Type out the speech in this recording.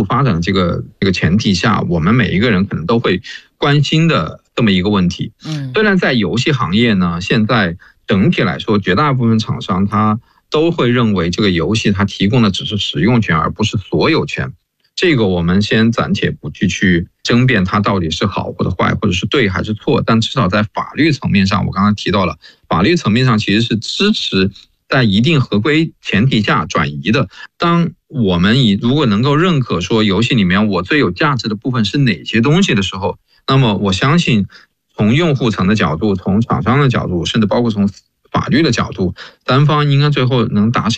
速发展的这个前提下，我们每一个人可能都会关心的这么一个问题。虽然在游戏行业呢，现在整体来说，绝大部分厂商他都会认为这个游戏它提供的只是使用权，而不是所有权。这个我们先暂且不去争辩它到底是好或者坏，或者是对还是错，但至少在法律层面上，我刚刚提到了，法律层面上其实是支持在一定合规前提下转移的。当我们如果能够认可说游戏里面我最有价值的部分是哪些东西的时候，那么我相信从用户层的角度，从厂商的角度，甚至包括从法律的角度，三方应该最后能达成